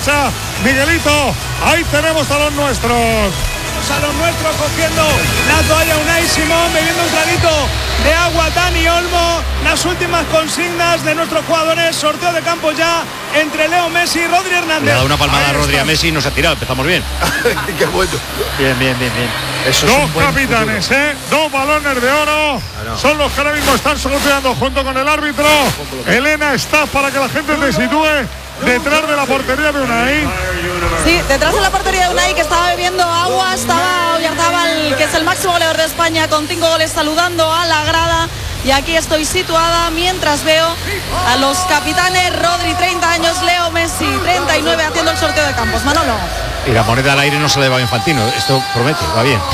derecha. Miguelito, ahí tenemos a los nuestros. A los nuestros cogiendo la toalla Unai Simón, bebiendo un traguito de agua Dani Olmo. Las últimas consignas de nuestros jugadores. Sorteo de campo ya entre Leo Messi y Rodri Hernández. Le ha dado una palmada a Rodri a Messi y nos ha tirado. Empezamos bien. Qué bueno. Bien. Eso dos capitanes, dos balones de oro. Son los que ahora mismo están sorteando junto con el árbitro. Elena está para que la gente se sitúe detrás de la portería de Unai. Sí, detrás de la portería de Unai, que estaba bebiendo agua. Estaba Oyarzábal, que es el máximo goleador de España, con 5 goles, saludando a la grada. Y aquí estoy situada mientras veo a los capitanes. Rodri, 30 años, Leo Messi, 39, haciendo el sorteo de campos. Manolo. Y la moneda al aire no se le va a Infantino. Esto promete, va bien.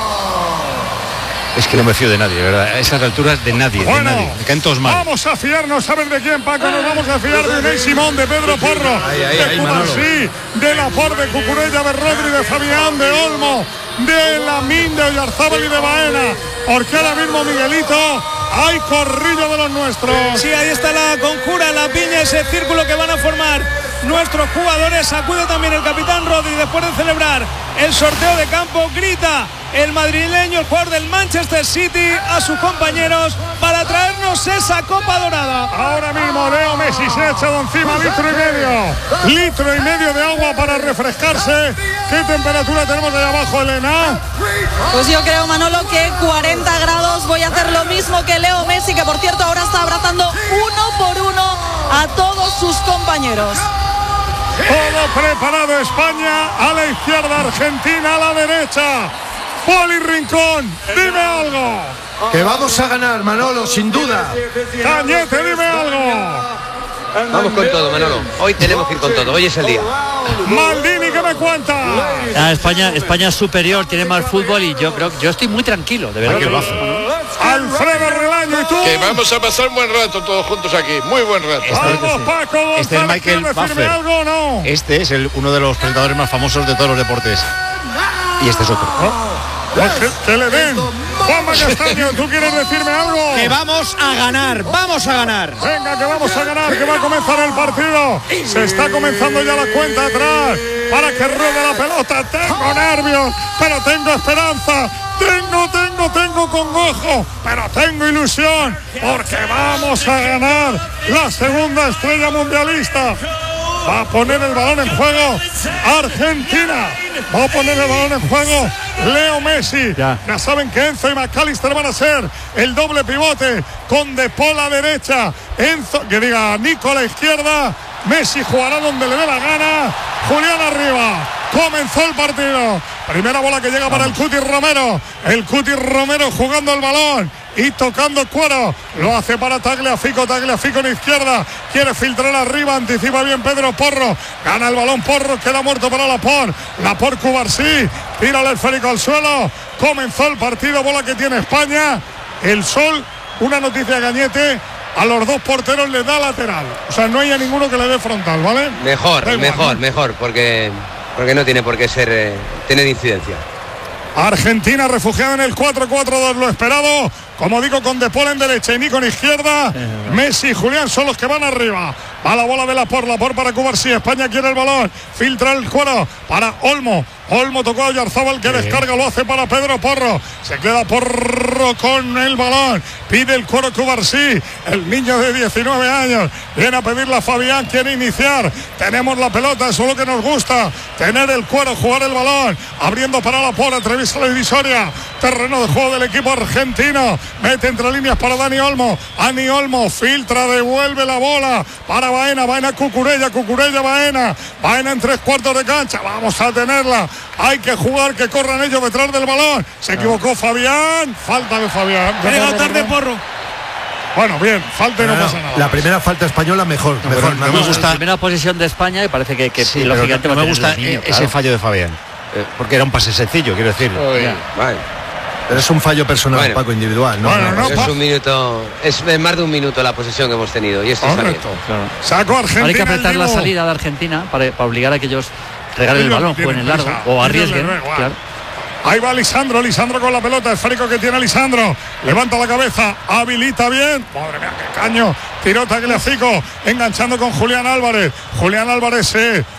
Es que no me fío de nadie, ¿verdad? A esas alturas de nadie, bueno, de nadie. Me caen todos mal. Vamos a fiarnos, ¿sabes de quién, Paco? Nos vamos a fiar de Unai Simón, de Pedro Porro, de Cubarsí, de Laporte, de Cucurella, de Rodri, de Fabián, de Olmo, de Lamín, de Oyarzábal y de Baena. Porque ahora mismo, Miguelito, hay corrillo de los nuestros. Sí, ahí está la conjura, la piña, ese círculo que van a formar nuestros jugadores. Acude también el capitán Rodri después de celebrar el sorteo de campo. Grita el madrileño, el jugador del Manchester City, a sus compañeros para traernos esa copa dorada. Ahora mismo Leo Messi se ha echado encima litro y medio de agua para refrescarse. ¿Qué temperatura tenemos ahí abajo, Elena? Pues yo creo, Manolo, que 40 grados. Voy a hacer lo mismo que Leo Messi, que por cierto ahora está abrazando uno por uno a todos sus compañeros. Todo preparado, España a la izquierda, Argentina a la derecha. Poli Rincón, dime algo. Que vamos a ganar, Manolo, sin duda. Cañete, dime algo. Vamos con todo, Manolo. Hoy tenemos que ir con todo. Hoy es el día. Maldini, ¿qué me cuenta? España es superior, tiene más fútbol y yo estoy muy tranquilo, de verdad que lo hace. Alfredo Relaño, ¿y tú? Que vamos a pasar un buen rato todos juntos aquí, muy buen rato. Vamos, Paco, este es Michael Buffer. Algo, ¿no? Este es uno de los presentadores más famosos de todos los deportes. Y este es otro. Pues que le den. Juanma Castaño, ¿tú quieres decirme algo? Que vamos a ganar. Venga, que vamos a ganar, que va a comenzar el partido. Se está comenzando ya la cuenta atrás para que ruede la pelota. Tengo nervios, pero tengo esperanza. Tengo congojo, pero tengo ilusión, porque vamos a ganar la segunda estrella mundialista. Va a poner el balón en juego Argentina. Va a poner el balón en juego Leo Messi. Ya saben que Enzo y McAllister van a ser el doble pivote, con De Paul a la derecha, Nico a la izquierda. Messi jugará donde le dé la gana. Julián arriba. Comenzó el partido. Primera bola que llega para el Cuti Romero. El Cuti Romero jugando el balón y tocando cuero. Lo hace para Tagliafico en izquierda. Quiere filtrar arriba. Anticipa bien Pedro Porro. Gana el balón Porro. Queda muerto para Laporte Cubarsí. Tira el esférico al suelo. Comenzó el partido. Bola que tiene España. El Sol. Una noticia, Cañete. A los dos porteros les da lateral. O sea, no hay a ninguno que le dé frontal, ¿vale? Mejor, porque no tiene por qué ser tener incidencia. Argentina refugiada en el 4-4-2, lo esperado. Como digo, con De Paul en derecha y Nico en izquierda. Messi y Julián son los que van arriba. Va la bola de Laporte para Cubarsí. España quiere el balón. Filtra el cuero para Olmo. Olmo tocó a Oyarzábal, que descarga, lo hace para Pedro Porro. Se queda Porro con el balón. Pide el cuero Cubarsí. El niño de 19 años viene a pedirle a Fabián, quiere iniciar. Tenemos la pelota, eso es lo que nos gusta. Tener el cuero, jugar el balón. Abriendo para Laporte, atraviesa la divisoria. Terreno de juego del equipo argentino. Mete entre líneas para Dani Olmo. Dani Olmo filtra, devuelve la bola para Baena, Cucurella, Baena en 3/4 de cancha. Vamos a tenerla. Hay que jugar, que corran ellos detrás del balón. Se equivocó Fabián. Falta de Fabián. Llega tarde Porro. Bueno, bien, falta y no pasa nada. La primera falta española mejor. No me gusta la primera posición de España y parece que sí, lógicamente no me gusta ese fallo de Fabián. Porque era un pase sencillo, quiero decir. Pero es un fallo personal, bueno, Paco, individual, ¿no? Es un minuto, es más de un minuto la posesión que hemos tenido y esto está bien. Claro. Saco Argentina. Hay que apretar la salida de Argentina para obligar a que ellos regalen el balón, jueguen el largo o arriesguen. Claro. Ahí va Lisandro con la pelota, esférico que tiene Lisandro, levanta la cabeza, habilita bien, madre mía, qué caño, tiró Tagliafico, enganchando con Julián Álvarez